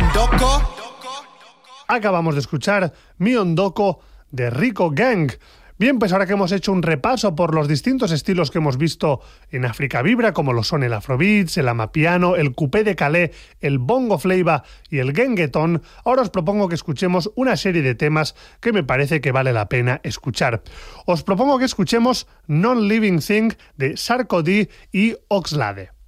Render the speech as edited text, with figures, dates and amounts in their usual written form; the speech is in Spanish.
Acabamos de escuchar Mi Ondoko de Rico Gang. Bien, pues ahora que hemos hecho un repaso por los distintos estilos que hemos visto en África Vibra, como lo son el Afrobeats, el Amapiano, el Coupé de Calais, el Bongo Flava y el Gengetón, ahora os propongo que escuchemos una serie de temas que me parece que vale la pena escuchar. Os propongo que escuchemos Non-Living Thing de Sarkodie y Oxlade.